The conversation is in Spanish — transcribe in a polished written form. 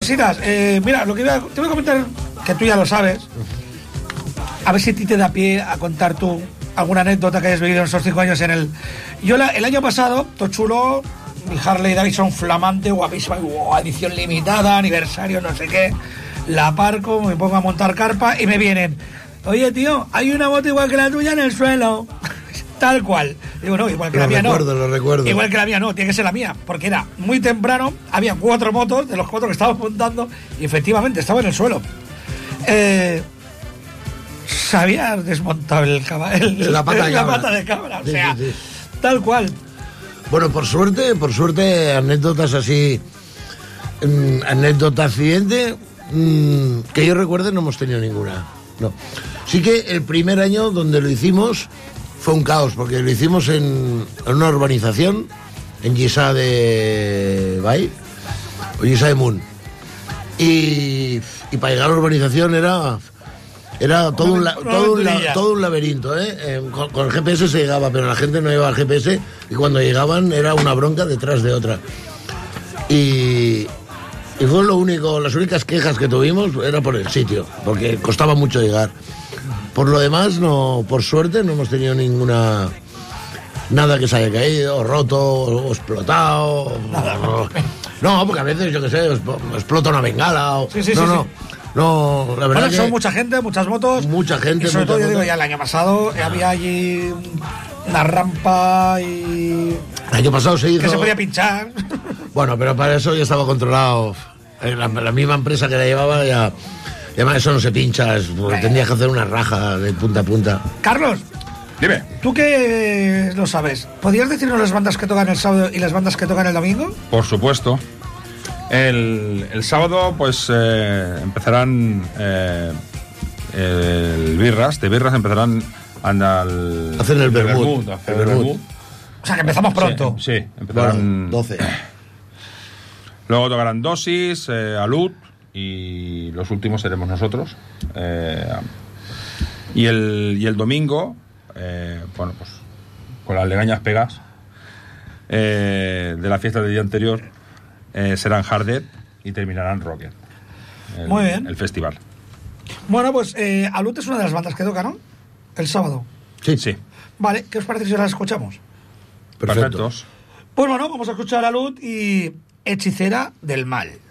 Sinas, mira, te voy a comentar, que tú ya lo sabes, a ver si a ti te da pie a contar tú alguna anécdota que hayas vivido en esos 5 años en el... Yo el año pasado, todo chulo, mi Harley Davidson flamante, guapísima, edición limitada, aniversario, no sé qué, la aparco, me pongo a montar carpa y me vienen, oye tío, hay una moto igual que la tuya en el suelo. Tal cual. Digo, no, igual que la mía no. Lo recuerdo. Igual que la mía no, tiene que ser la mía, porque era muy temprano, había 4 motos de los 4 que estábamos montando y efectivamente estaba en el suelo. Se había desmontado la pata de cabra, o sí, sea, sí. tal cual. Bueno, por suerte, anécdotas así, anécdota accidente, que yo recuerde no hemos tenido ninguna. No. Sí que el primer año donde lo hicimos fue un caos, porque lo hicimos en una urbanización, en Lliçà de Vall, o Lliçà de Munt. Y para llegar a la urbanización era todo un laberinto, ¿eh? Con el GPS se llegaba, pero la gente no llevaba el GPS y cuando llegaban era una bronca detrás de otra. Y fue las únicas quejas que tuvimos era por el sitio, porque costaba mucho llegar. Por lo demás, por suerte, no hemos tenido nada que se haya caído, roto, o explotado. No, porque a veces, yo qué sé, explota una bengala. Sí. No, la verdad que son mucha gente, muchas motos. Mucha gente. Y sobre todo, yo digo, ya el año pasado había allí una rampa y... El año pasado se hizo... Que se podía pinchar. Bueno, pero para eso ya estaba controlado. La misma empresa que la llevaba ya... Y además eso no se pincha, tendrías que hacer una raja de punta a punta. Carlos, dime. ¿Tú qué lo sabes? ¿Podrías decirnos las bandas que tocan el sábado y las bandas que tocan el domingo? Por supuesto. El sábado pues empezarán de birras empezarán hacer el vermut. O sea que empezamos pronto. Sí, empezarán 12. Luego tocarán Dosis, Alud y los últimos seremos nosotros. Y el domingo, bueno, pues con las legañas pegas de la fiesta del día anterior, serán Harded y terminarán Rocket. Muy bien. El festival. Bueno, pues Alud es una de las bandas que toca, ¿no? El sábado. Sí. Vale, ¿qué os parece si las escuchamos? Perfecto. Pues bueno, vamos a escuchar a Alud y Hechicera del Mal.